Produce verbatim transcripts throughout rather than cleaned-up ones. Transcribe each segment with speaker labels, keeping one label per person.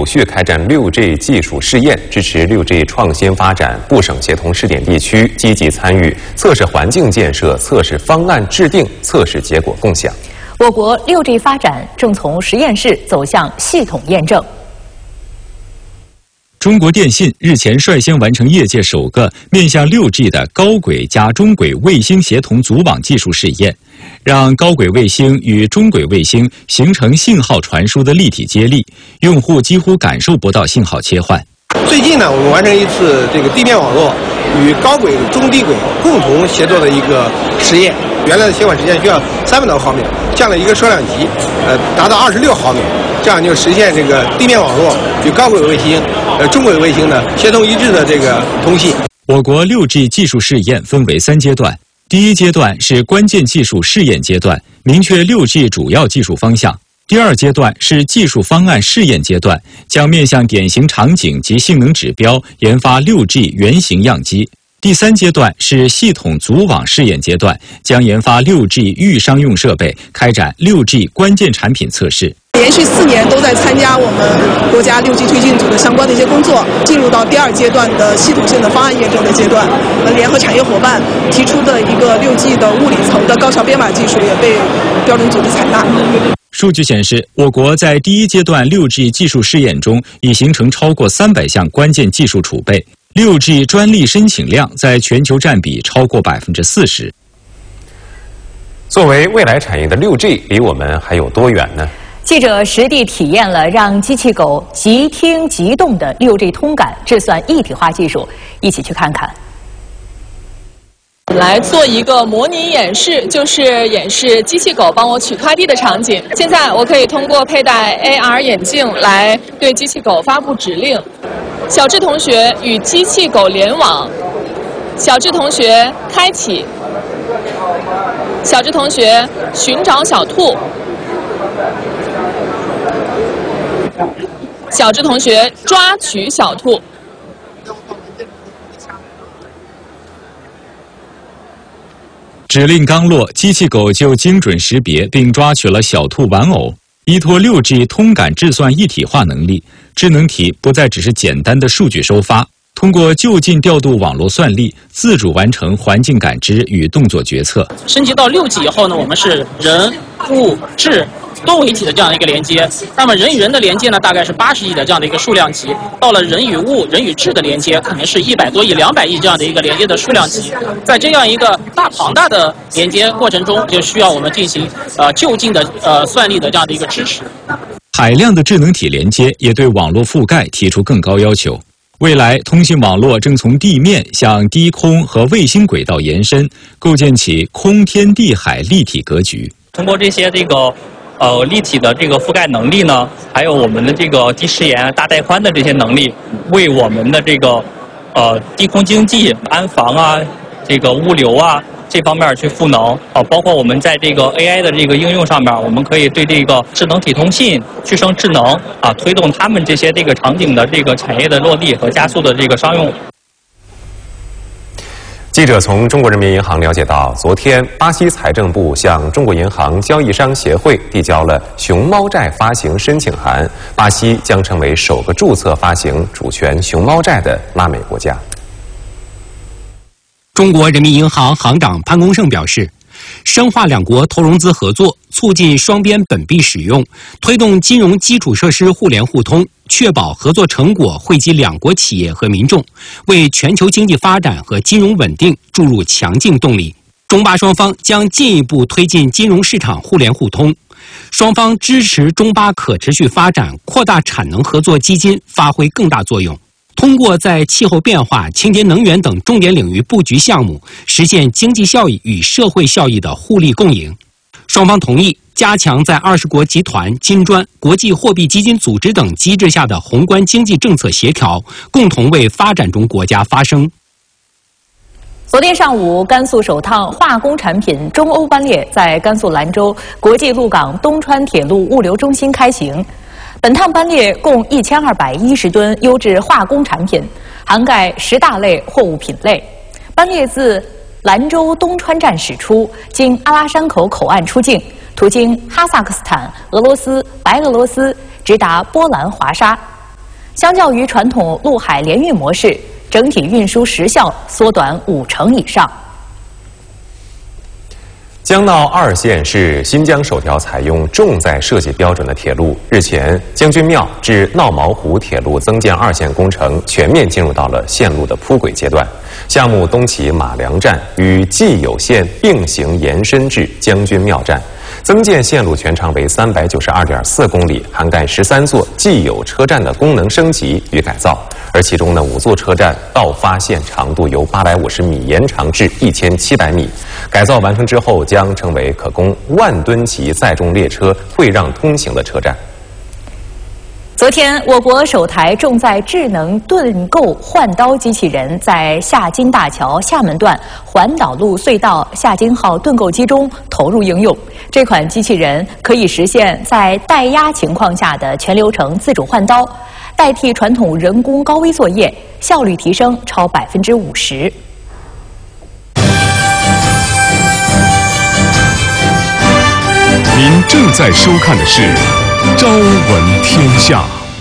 Speaker 1: 续开展 六 G 技术试验，支持 六 G 创新发展，部省协同试点地区积极参与测试环境建设、测试方案制定、测试结果共享。
Speaker 2: 我国 六 G 发展正从实验室走向系统验证。
Speaker 3: 中国电信日前率先完成业界首个面向 六 G 的高轨加中轨卫星协同组网技术试验，让高轨卫星与中轨卫星形成信号传输的立体接力，用户几乎感受不到信号切换。
Speaker 4: 最近呢，我们完成一次这个地面网络与高轨、中低轨共同协作的一个实验。原来的协管时间需要三百多毫秒，降了一个摄像级，呃，达到二十六毫秒。 这样就实现这个地面网络与高轨卫星、呃中轨卫星的协同一致的这个通信。
Speaker 3: 我国 六 G 技术试验分为三阶段，第一阶段是关键技术试验阶段，明确 六 G 主要技术方向；第二阶段是技术方案试验阶段，将面向典型场景及性能指标研发 六 G 原型样机；第三阶段是系统组网试验阶段，将研发 六 G 预商用设备，开展 六 G 关键产品测试。
Speaker 5: 连续四年都在参加我们国家六 G 推进组的相关的一些工作，进入到第二阶段的系统性的方案验证的阶段。呃，联合产业伙伴提出的一个六 G 的物理层的高效编码技术也被标准组织采纳。
Speaker 3: 数据显示，我国在第一阶段 六 G 技术试验中已形成超过三百项关键技术储备， 六 G 专利申请量在全球占比超过百分之四十。
Speaker 1: 作为未来产业的 六 G 离我们还有多远呢？
Speaker 2: 记者实地体验了让机器狗即听即动的 六 G 通感智算一体化技术，一起去看看。
Speaker 6: 来做一个模拟演示，就是演示机器狗帮我取快递的场景。现在我可以通过佩戴 A R 眼镜来对机器狗发布指令。小智同学与机器狗联网，小智同学开启，小智同学寻找小兔。 小智同学抓取小兔，
Speaker 3: 指令刚落，机器狗就精准识别并抓取了小兔玩偶。依托 六 G 通感智算一体化能力，智能体不再只是简单的数据收发，通过就近调度网络算力，自主完成环境感知与动作决策。
Speaker 7: 升级到六 G 以后呢，我们是人、物、智 多维体的这样的一个连接，那么人与人的连接呢，大概是八十亿的这样的一个数量级，到了人与物、人与智的连接，可能是一百多亿、两百亿这样的一个连接的数量级。在这样一个大庞大的连接过程中，就需要我们进行呃就近的呃算力的这样的一个支持。
Speaker 3: 海量的智能体连接也对网络覆盖提出更高要求。未来通信网络正从地面向低空和卫星轨道延伸，构建起空天地海立体格局。
Speaker 8: 通过这些这个 呃，立体的这个覆盖能力呢，还有我们的这个低时延、大带宽的这些能力，为我们的这个呃低空经济、安防啊、这个物流啊这方面去赋能啊，包括我们在这个 A I 的这个应用上面，我们可以对这个智能体通信、去生智能啊，推动他们这些这个场景的这个产业的落地和加速的这个商用。
Speaker 1: 记者从中国人民银行了解到，昨天巴西财政部向中国银行交易商协会递交了熊猫债发行申请函，巴西将成为首个注册发行主权熊猫债的拉美国家。
Speaker 9: 中国人民银行行长潘功胜表示，深化两国投融资合作，促进双边本币使用，推动金融基础设施互联互通，确保合作成果惠及两国企业和民众，为全球经济发展和金融稳定注入强劲动力。中巴双方将进一步推进金融市场互联互通，双方支持中巴可持续发展扩大产能合作基金发挥更大作用。 通过在气候变化、清洁能源等重点领域布局项目，实现经济效益与社会效益的互利共赢。双方同意加强在二十国集团、金砖、国际货币基金组织等机制下的宏观经济政策协调，共同为发展中国家发声。
Speaker 2: 昨天上午，甘肃首趟化工产品中欧班列在甘肃兰州国际陆港东川铁路物流中心开行。 本趟班列共一千二百一十吨优质化工产品，涵盖十大类货物品类。班列自兰州东川站驶出，经阿拉山口口岸出境，途经哈萨克斯坦、俄罗斯、白俄罗斯，直达波兰华沙。 相较于传统陆海联运模式，整体运输时效缩短五成以上。
Speaker 1: 江闹二线是新疆首条采用重载设计标准的铁路。日前，将军庙至闹毛湖铁路增建二线工程全面进入到了线路的铺轨阶段。项目东起马良站，与既有线并行延伸至将军庙站。增建线路全长为三百九十二点四公里，涵盖十三座既有车站的功能升级与改造。而其中呢，五座车站到发线长度由八百五十米延长至一千七百米。改造完成之后，将成为可供万吨级载重列车会让通行的车站。
Speaker 2: 昨天，我国首台重载智能盾构换刀机器人在下金大桥厦门段环岛路隧道下金号盾构机中投入应用。这款机器人可以实现在带压情况下的全流程自主换刀，代替传统人工高危作业，效率提升超百分之五十。
Speaker 10: 您正在收看的是《朝闻天下》。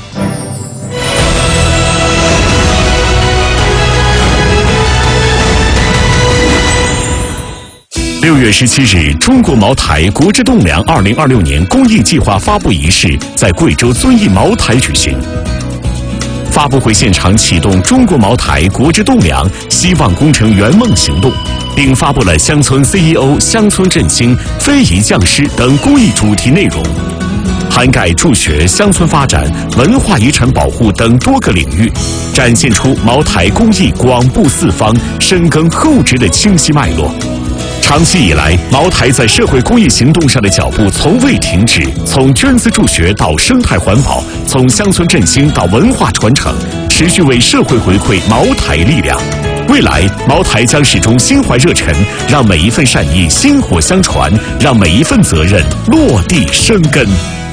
Speaker 10: 六月十七日，中国茅台国之栋梁二零二六年公益计划发布仪式在贵州遵义茅台举行。发布会现场启动中国茅台国之栋梁希望工程圆梦行动，并发布了乡村 C E O 乡村振兴、非遗匠师等公益主题内容，涵盖助学、乡村发展、文化遗产保护等多个领域，展现出茅台公益广布四方、深耕厚植的清晰脉络。长期以来，茅台在社会公益行动上的脚步从未停止，从捐资助学到生态环保，从乡村振兴到文化传承，持续为社会回馈茅台力量。未来，茅台将始终心怀热忱，让每一份善意薪火相传，让每一份责任落地生根。